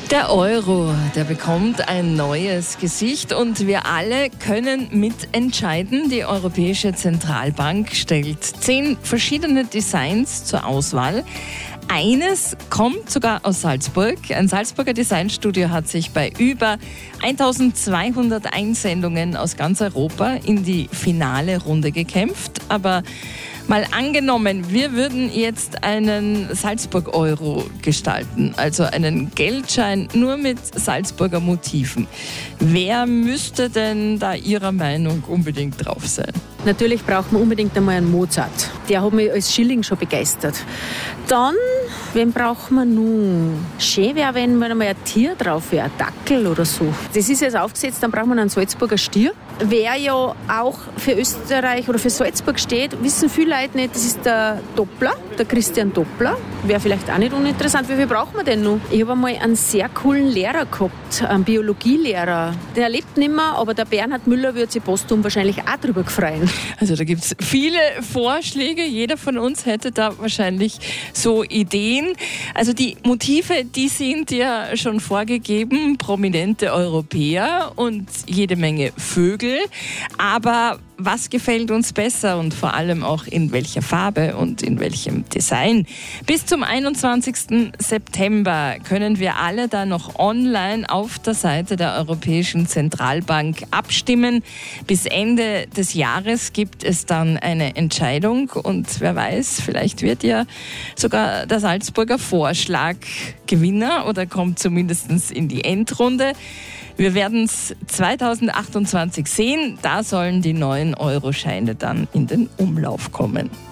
Der Euro, der bekommt ein neues Gesicht und wir alle können mitentscheiden. Die Europäische Zentralbank stellt 10 verschiedene Designs zur Auswahl. Eines kommt sogar aus Salzburg. Ein Salzburger Designstudio hat sich bei über 1200 Einsendungen aus ganz Europa in die finale Runde gekämpft. Aber mal angenommen, wir würden jetzt einen Salzburg-Euro gestalten, also einen Geldschein nur mit Salzburger Motiven. Wer müsste denn da Ihrer Meinung unbedingt drauf sein? Natürlich braucht man unbedingt einmal einen Mozart. Der hat mich als Schilling schon begeistert. Dann, wen braucht man nun? Schön wäre, wenn mal ein Tier drauf wäre, ein Dackel oder so. Das ist jetzt aufgesetzt, dann braucht man einen Salzburger Stier. Wer ja auch für Österreich oder für Salzburg steht, wissen viele Leute nicht, das ist der Doppler, der Christian Doppler. Wäre vielleicht auch nicht uninteressant. Wie viel braucht man denn noch? Ich habe einmal einen sehr coolen Lehrer gehabt, einen Biologielehrer. Der lebt nicht mehr, aber der Bernhard Müller würde sich posthum wahrscheinlich auch drüber freuen. Also da gibt es viele Vorschläge. Jeder von uns hätte da wahrscheinlich so Ideen. Also die Motive, die sind ja schon vorgegeben. Prominente Europäer und jede Menge Vögel. Aber was gefällt uns besser und vor allem auch in welcher Farbe und in welchem Design? Bis zum 21. September können wir alle da noch online auf der Seite der Europäischen Zentralbank abstimmen. Bis Ende des Jahres gibt es dann eine Entscheidung und wer weiß, vielleicht wird ja sogar der Salzburger Vorschlag Gewinner oder kommt zumindest in die Endrunde. Wir werden es 2028 sehen. Da sollen die neuen Euroscheine dann in den Umlauf kommen.